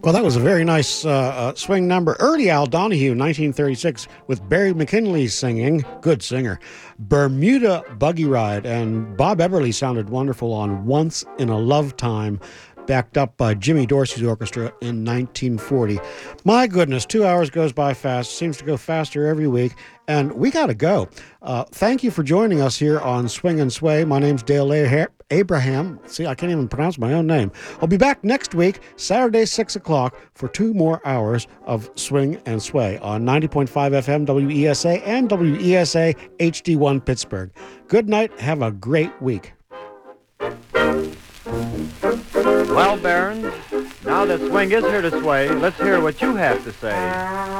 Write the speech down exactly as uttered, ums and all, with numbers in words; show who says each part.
Speaker 1: Well, that was a very nice uh, uh, swing number. Early Al Donahue, nineteen thirty-six, with Barry McKinley singing, good singer, Bermuda Buggy Ride. And Bob Eberly sounded wonderful on Once in a Lifetime, backed up by Jimmy Dorsey's orchestra in nineteen forty. My goodness, two hours goes by fast. Seems to go faster every week. And we got to go. Uh, thank you for joining us here on Swing and Sway. My name's Dale A- Abraham. See, I can't even pronounce my own name. I'll be back next week, Saturday, six o'clock, for two more hours of Swing and Sway on ninety point five F M W E S A and W E S A H D one Pittsburgh. Good night. Have a great week.
Speaker 2: Well, Baron, now that swing is here to sway, let's hear what you have to say.